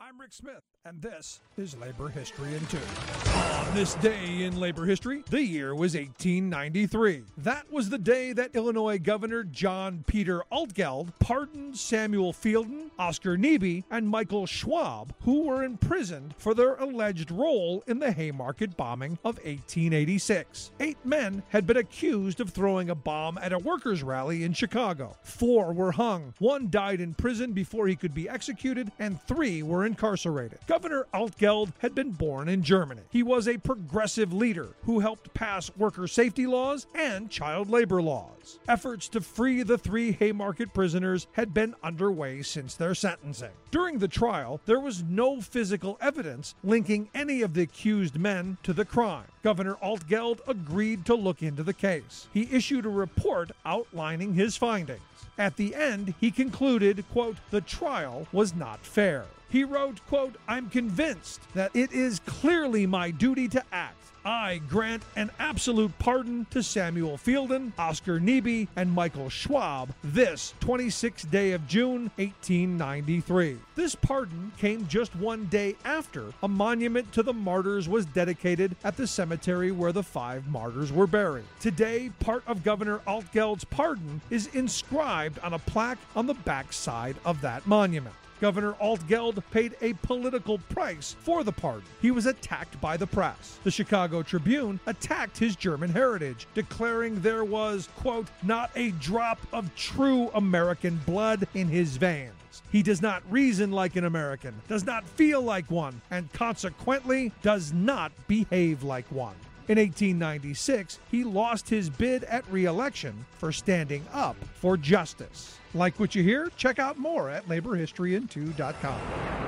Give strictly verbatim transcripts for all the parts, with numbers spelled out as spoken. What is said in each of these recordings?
I'm Rick Smith, and this is Labor History in Two. On this day in labor history, the year was eighteen ninety-three. That was the day that Illinois Governor John Peter Altgeld pardoned Samuel Fielden, Oscar Neebe, and Michael Schwab, who were imprisoned for their alleged role in the Haymarket bombing of eighteen eighty-six. Eight men had been accused of throwing a bomb at a workers' rally in Chicago. Four were hung, one died in prison before he could be executed, and three were incarcerated. Governor Altgeld had been born in Germany. He was a progressive leader who helped pass worker safety laws and child labor laws. Efforts to free the three Haymarket prisoners had been underway since their sentencing. During the trial, there was no physical evidence linking any of the accused men to the crime. Governor Altgeld agreed to look into the case. He issued a report outlining his findings. At the end, he concluded, quote, the trial was not fair. He wrote, quote, I'm convinced that it is clearly my duty to act. I grant an absolute pardon to Samuel Fielden, Oscar Neebe, and Michael Schwab this twenty-sixth day of June, eighteen ninety-three. This pardon came just one day after a monument to the martyrs was dedicated at the cemetery where the five martyrs were buried. Today, part of Governor Altgeld's pardon is inscribed on a plaque on the back side of that monument. Governor Altgeld paid a political price for the pardon. He was attacked by the press. The Chicago Tribune attacked his German heritage, declaring there was, quote, not a drop of true American blood in his veins. He does not reason like an American, does not feel like one, and consequently does not behave like one. In eighteen ninety-six, he lost his bid at re-election for standing up for justice. Like what you hear? Check out more at labor history in two dot com.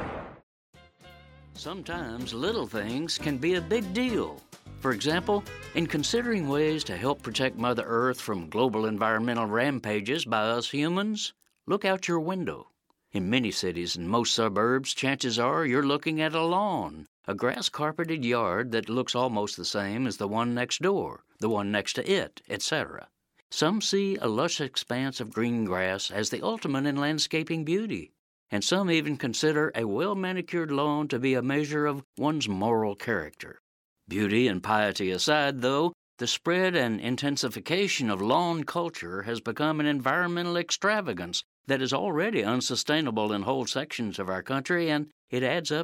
Sometimes little things can be a big deal. For example, in considering ways to help protect Mother Earth from global environmental rampages by us humans, look out your window. In many cities and most suburbs, chances are you're looking at a lawn, a grass-carpeted yard that looks almost the same as the one next door, the one next to it, et cetera. Some see a lush expanse of green grass as the ultimate in landscaping beauty, and some even consider a well-manicured lawn to be a measure of one's moral character. Beauty and piety aside, though, the spread and intensification of lawn culture has become an environmental extravagance that is already unsustainable in whole sections of our country, and it adds up